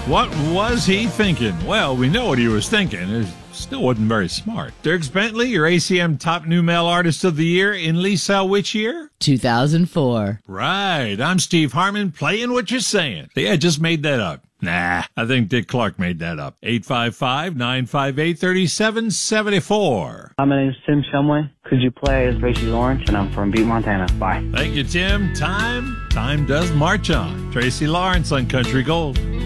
What was he thinking? Well, we know what he was thinking. It still wasn't very smart. Dierks Bentley, your ACM Top New Male Artist of the Year in Lisa which year? 2004. Right. I'm Steve Harmon, playing what you're saying. Yeah, I just made that up. Nah, I think Dick Clark made that up. 855-958-3774. My name's Tim Shumway. Could you play as Tracy Lawrence? And I'm from Butte, Montana. Bye. Thank you, Tim. Time does march on. Tracy Lawrence on Country Gold.